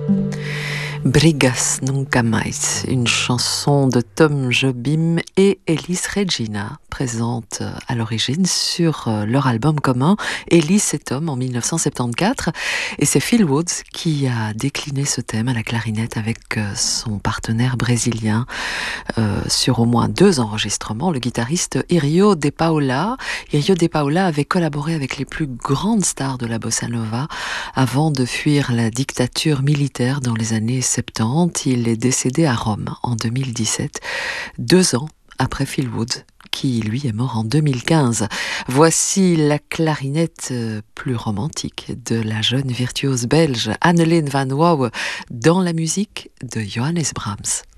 Brigas Nunca Mais, une chanson de Tom Jobim et Elis Regina, présente à l'origine sur leur album commun Elis et Tom en 1974. Et c'est Phil Woods qui a décliné ce thème à la clarinette avec son partenaire brésilien sur au moins 2 enregistrements, le guitariste Irio De Paula. Irio De Paula avait collaboré avec les plus grandes stars de la bossa nova avant de fuir la dictature militaire dans les années 70. Il est décédé à Rome en 2017, 2 ans après Phil Woods, qui lui est mort en 2015. Voici la clarinette plus romantique de la jeune virtuose belge Anneleen van Wouwen dans la musique de Johannes Brahms.